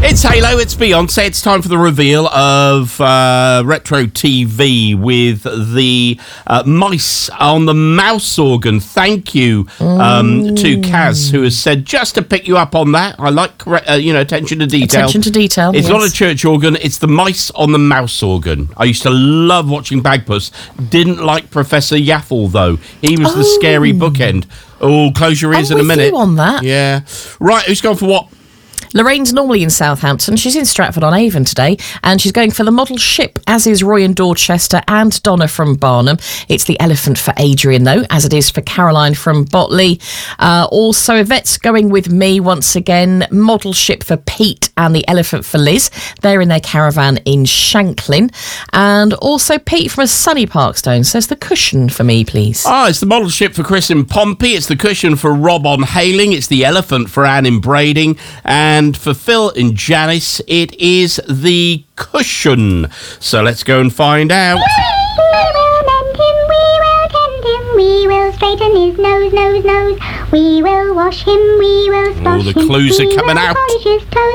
It's Halo, it's Beyonce. It's time for the reveal of Retro TV with the mice on the mouse organ. Thank you to Kaz, who has said just to pick you up on that. I like attention to detail. Attention to detail. It's not a church organ, it's the mice on the mouse organ. I used to love watching Bagpuss. Didn't like Professor Yaffle, though. He was the scary bookend. Oh, close your ears in a minute. I'm with you on that. Yeah. Right, who's gone for what? Lorraine's normally in Southampton. She's in Stratford-on-Avon today, and she's going for the model ship, as is Roy in Dorchester and Donna from Barnum. It's the elephant for Adrian, though, as it is for Caroline from Botley. Also, Yvette's going with me once again. Model ship for Pete and the elephant for Liz. They're in their caravan in Shanklin. And also Pete from a sunny Parkstone says the cushion for me, please. It's the model ship for Chris in Pompey. It's the cushion for Rob on Hayling. It's the elephant for Anne in Brading. And for Phil in Janice, it is the cushion. So let's go and find out. We will mend him, we will tend him, we will straighten his nose. We will wash him, we will splash him. The clues are coming out. Polish his toes.